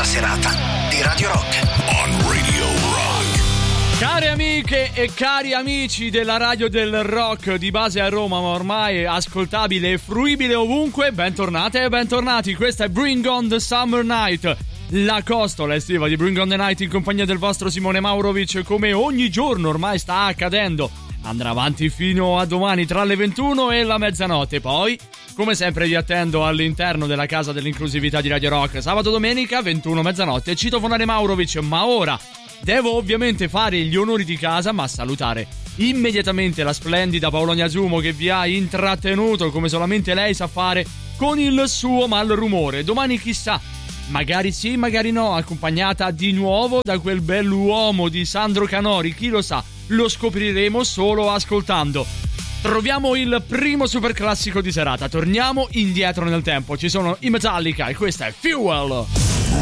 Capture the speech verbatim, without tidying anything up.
seconda serata di Radio Rock. On Radio Rock. Care amiche e cari amici della radio del rock di base a Roma, ma ormai ascoltabile e fruibile ovunque, bentornate e bentornati. Questa è Bring on the Summer Night, la costola estiva di Bring on the Night in compagnia del vostro Simone Maurovic. Come ogni giorno ormai sta accadendo, andrà avanti fino a domani tra le ventuno e la mezzanotte. Poi, come sempre, vi attendo all'interno della casa dell'inclusività di Radio Rock sabato, domenica, ventuno, mezzanotte, citofonare Maurovic. Ma ora devo ovviamente fare gli onori di casa, ma salutare immediatamente la splendida Paolonia Zumo, che vi ha intrattenuto come solamente lei sa fare con il suo mal rumore. Domani chissà, magari sì, magari no, accompagnata di nuovo da quel bell'uomo di Sandro Canori. Chi lo sa, lo scopriremo solo ascoltando. Troviamo il primo super classico di serata, torniamo indietro nel tempo. Ci sono i Metallica e questa è Fuel.